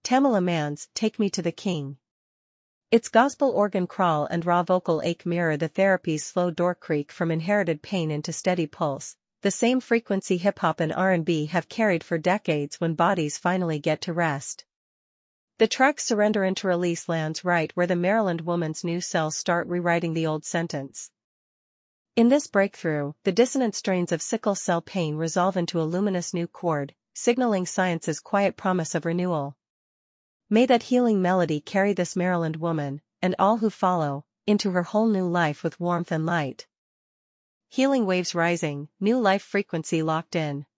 Tamala Mann's Take Me to the King. Its gospel organ crawl and raw vocal ache mirror the therapy's slow door creak from inherited pain into steady pulse, the same frequency hip-hop and R&B have carried for decades when bodies finally get to rest. The track Surrender into Release lands right where the Maryland woman's new cells start rewriting the old sentence. In this breakthrough, the dissonant strains of sickle cell pain resolve into a luminous new chord, signaling science's quiet promise of renewal. May that healing melody carry this Maryland woman, and all who follow, into her whole new life with warmth and light. Healing waves rising, new life frequency locked in.